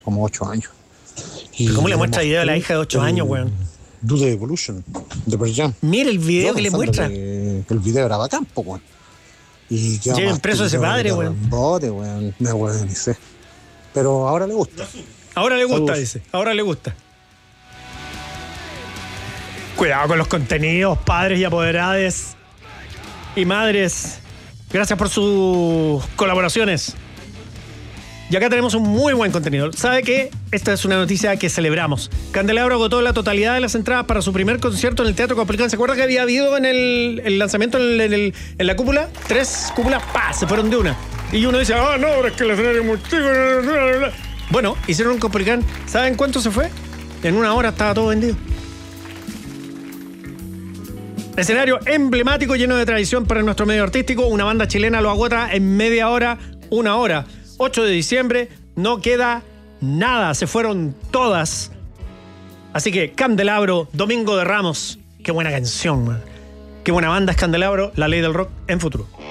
como 8 años. ¿Pero cómo le muestra video a la hija de 8 años, weón? Do the Evolution de Pearl Jam. Mira el video que le muestra. Que el video era bacán, po, weón. Y lleven preso a ese padre, weón. Bote, weón. Me weón, ni sé. Pero ahora le gusta. Ahora le gusta, Saludos. dice. Ahora le gusta. Cuidado con los contenidos, padres y apoderadas y madres. Gracias por sus colaboraciones. Y acá tenemos un muy buen contenido. ¿Sabe qué? Esta es una noticia que celebramos. Candelabro agotó la totalidad de las entradas para su primer concierto en el Teatro Coplicán. ¿Se acuerda que había habido en el lanzamiento en la cúpula? 3 cúpulas, ¡pah! Se fueron de una. Y uno dice, no, pero es que el escenario es muy chico. Bueno, hicieron un Coplicán. ¿Saben cuánto se fue? En 1 hora estaba todo vendido. Escenario emblemático, lleno de tradición para nuestro medio artístico. Una banda chilena lo agota en media hora, 1 hora. 8 de diciembre, no queda nada, se fueron todas. Así que Candelabro, Domingo de Ramos, qué buena canción, man. Qué buena banda es Candelabro, la ley del rock en futuro.